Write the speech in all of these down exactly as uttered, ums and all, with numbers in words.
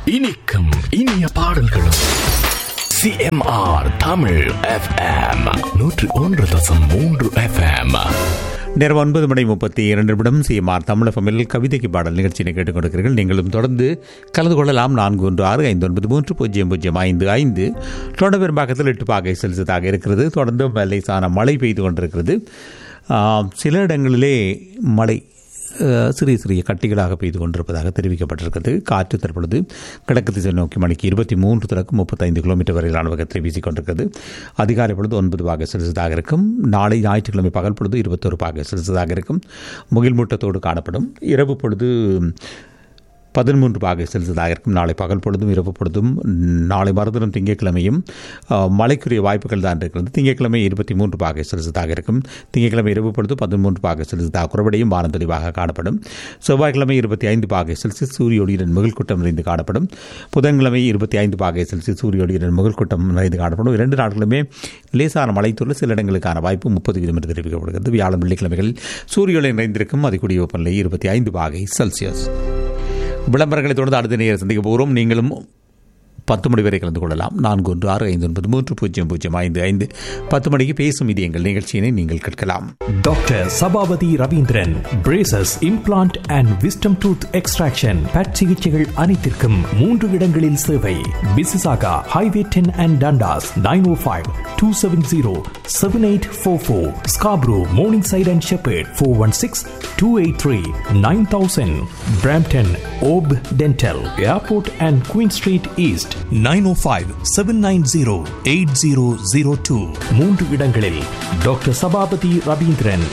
இனிக்கும் இனிய பாடல்களும் சிஎம்ஆர் தமிழ் எஃப்எம் நூற்று ஒன்று தசம் மூன்று எஃப்எம். நேரம் ஒன்பது மணி முப்பத்தி இரண்டு நிமிடம். சிஎம்ஆர் தமிழ் எஃப்எம்மில் கவிதைக்கு பாடல் நிகழ்ச்சியை கேட்டுக் கொண்டிருக்கிறீர்கள். நீங்களும் தொடர்ந்து கலந்து கொள்ளலாம். நான்கு ஒன்று ஆறு ஐந்து ஒன்பது மூன்று பூஜ்ஜியம் பூஜ்ஜியம் ஐந்து ஐந்து. தொடர்ந்து பெரும்பாக்கத்தில் எட்டு பாகை செல்சியஸாக இருக்கிறது. தொடர்ந்து லேசான மழை பெய்து கொண்டிருக்கிறது. சில இடங்களிலே மழை சிறிய சிறிய கட்டிகளாக பெய்து கொண்டிருப்பதாக தெரிவிக்கப்பட்டிருக்கிறது. காற்று தற்பொழுது கிழக்கு திசை நோக்கி மணிக்கு இருபத்தி மூன்று தொடக்கம் முப்பத்தைந்து கிலோமீட்டர் வரையிலான வேகத்தில் வீசிக்கொண்டிருக்கிறது. அதிகாலை பொழுது ஒன்பது பாகை செல்சியஸாக இருக்கும். நாளை ஞாயிற்றுக்கிழமை பகல் பொழுது இருபத்தொரு பாகை செல்சியஸாக இருக்கும். முகில் மூட்டத்தோடு காணப்படும். இரவு பொழுது பதிமூன்று பாகை செல்சியஸாக இருக்கும். நாளை பகல் பொழுதும் இரவு பொழுதும் நாளை மறுதினம் திங்கட்கிழமையும் மழைக்குரிய வாய்ப்புகள் தான் இருக்கிறது. திங்கட்கிழமை இருபத்தி மூன்று பாகை செல்சியஸாக இருக்கும். திங்கட்கிழமை இரவு பொழுது பதிமூன்று பாகை செல்சியஸாக குறைவடையும். வானம் தெளிவாக காணப்படும். செவ்வாய்க்கிழமை இருபத்தி ஐந்து பாகை செல்சியஸ் சூரியோடியுடன் முகல்கூட்டம் நிறைந்து காணப்படும். புதன்கிழமை இருபத்தி ஐந்து பாகை செல்சியஸ் சூரியோடியுடன் முகல்கூட்டம் நிறைந்து காணப்படும். இரண்டு நாட்களுமே லேசான மழைத்துள்ள சில இடங்களுக்கான வாய்ப்பு முப்பது வீதம் என்று தெரிவிக்கப்படுகிறது. வியாழன் வெள்ளிக்கிழமைகளில் சூரியோடு நிறைந்திருக்கும். அதிகூடிய வெப்பநிலை இருபத்தி ஐந்து பாகை செல்சியஸ். விளம்பரங்களை தொடர்ந்து அடுத்த நேரம் சந்திக்க போகிறோம். நீங்களும் பத்து மணி வரை கலந்து கொள்ளலாம். நான்கு ஒன்று ஆறு ஐந்து ஒன்பது மூன்று பூஜ்ஜியம் பூஜ்ஜியம் ஐந்து ஐந்து. பத்து மணிக்கு பேசும் இது எங்கள் நிகழ்ச்சியினை நீங்கள் கேட்கலாம். Doctor Sabapathi Ravindran, braces, implant and wisdom tooth extraction, but சிகிச்சைகள் அனைத்திற்கும் மூன்று இடங்களில் சேவை. பிசிசாகா highway ten and Dundas nine O five two seven zero seven eight four four. Scarborough morning side and shepherd four one six two eight three nine thousand. Brampton Hope dental, airport and queen street east nine O five seven nine zero eight zero zero two. மூன்று இடங்களில் doctor Sabapathi Ravindran.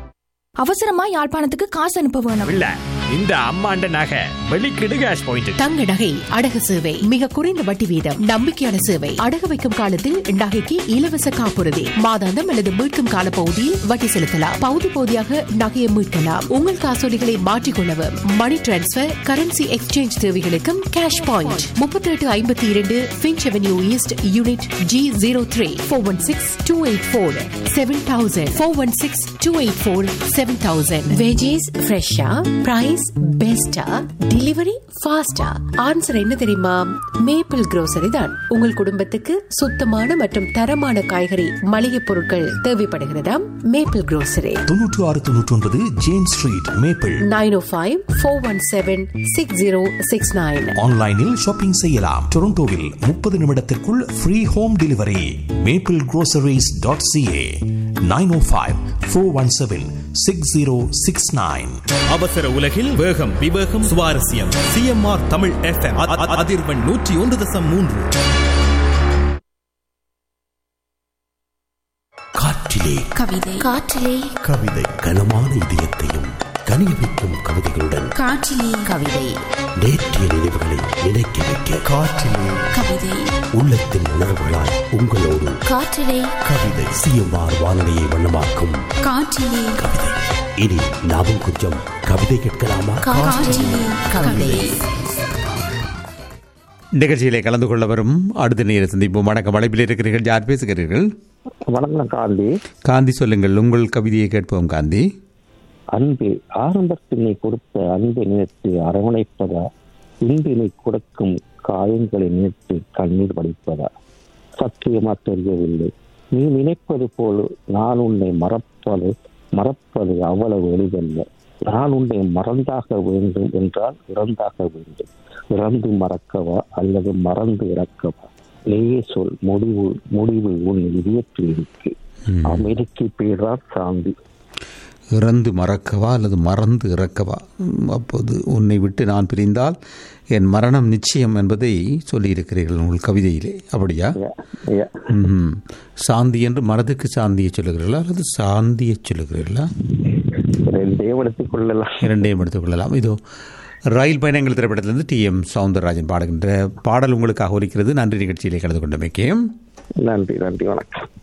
அவசரமா யாழ்ப்பாணத்துக்கு காசு அனுப்ப வேணும். இல்ல, இந்த அம்மாண்ட நகை வெளிக்கிடு கேஷ் பாயிண்ட். தங்க நகை அடகு சேவை மிக குறைந்த வட்டி வீதம், நம்பிக்கையான சேவை. அடகு வைக்கும் காலத்தில் நகைக்கு இலவச காப்புறுதி, மாதாந்தம் அல்லது மீட்கும் கால பகுதியில் வட்டி செலுத்தலாம். பகுதி பகுதியாக நகையை மீட்கலாம். உங்கள் காசோலிகளை மாற்றிக்கொள்ளவும், மணி டிரான்ஸ்பர், கரன்சி எக்ஸ்சேஞ்ச் தேவைகளுக்கும் கேஷ் பாயிண்ட். முப்பத்தி எட்டு ஐம்பத்தி இரண்டு pinch avenue east unit G zero three four one six two eight four seven thousand four one six two eight four seven thousand. Veggies ஃப்ரெஷ்ஷா, பிரைஸ் பெஸ்டா, டெலிவரி ஃபாஸ்டா. Answer என்ன தெரியுமா? மேப்பிள் grocery தான். உங்கள் குடும்பத்துக்கு சுத்தமான மற்றும் தரமான காய்கறி மளிகை பொருட்கள் தேவைப்படுகிறதா? Maple grocery. தொன்னூற்று ஆறு தொன்னூற்றி ஒன்பது ஜேம்ஸ் ஸ்ட்ரீட், மேப்பிள். நைன் ஓ five four one seven six zero six nine. ஆன்லைனில் ஷாப்பிங் செய்யலாம். டொரண்டோவில் முப்பது நிமிடத்திற்குள் free home delivery. Maple groceries dot CA. Nine ஓ five four one seven six zero six nine. அவசர உலகில் வேகம், விவேகம், சுவாரஸ்யம். சிஎம்ஆர் தமிழ் எஃப்எம் அதிர்வெண் நூற்றி ஒன்று தசம் மூன்று. காற்றிலே கவிதை, காற்றிலே கவிதை, கனமான இதயத்தையும் கனிய வைக்கும் கவிதைகளுடன் காற்றிலே கவிதை, நேற்றைய நினைவுகளை நினைக்க வைக்க காற்றிலே கவிதை, உள்ளத்தின் உணர்வுகளாய் உங்களோடு காற்றிலே கவிதை. சிஎம்ஆர் வானொலியை வண்ணமாக்கும் காற்றிலே கவிதை. இனி நாமும் கொஞ்சம் கவிதை கேட்கலாமா? காற்றிலே கவிதை. நிகழ்ச்சியிலே கலந்து கொள்ள வரும் அடுத்த நேரம் சந்திப்போம். வணக்கம். அழைப்பில் இருக்கிறீர்கள். யார் பேசுகிறீர்கள்? வணக்கம் காந்தி. காந்தி, சொல்லுங்கள். உங்கள் கவிதையை கேட்போம். காந்தி. அன்பு ஆரம்பத்தினை கொடுத்த அன்பை நினைத்து அரவணைப்பதா, இன்பினை கொடுக்கும் காயங்களை நினைத்து கண்ணீர் வடிப்பதா? சத்தியமா தெரியவில்லை. நீ நினைப்பது போல நான் உன்னை மறப்பது மறப்பது அவ்வளவு எளிதல்ல. நான் உன்னை மறந்தாக வேண்டும் என்றால் இறந்தாக வேண்டும். இறந்து மறக்கவா அல்லது மறந்து இறக்கவா? நீயே சொல். முடிவு முடிவு உன் இதயத்தில் இருக்கு. அமைதிக்கு பேரார் சாந்தி. இறந்து மறக்கவா அல்லது மறந்து இறக்கவா? அப்போது உன்னை விட்டு நான் பிரிந்தால் என் மரணம் நிச்சயம் என்பதை சொல்லியிருக்கிறீர்கள் உங்கள் கவிதையிலே. அப்படியா? ம். சாந்தி என்று மனதுக்கு சாந்தியை சொல்லுகிறீர்களா அல்லது சாந்தியை சொல்லுகிறீர்களா? இரண்டையும் எடுத்துக் கொள்ளலாம். இரண்டையும் எடுத்துக் கொள்ளலாம். இதோ ரயில் பயணங்கள் திரைப்படத்திலிருந்து டி எம் சௌந்தரராஜன் பாடுகின்ற பாடல் உங்களுக்காக ஒலிக்கிறது. நன்றி. நிகழ்ச்சியிலே கலந்து கொண்டமைக்கே நன்றி. நன்றி. வணக்கம்.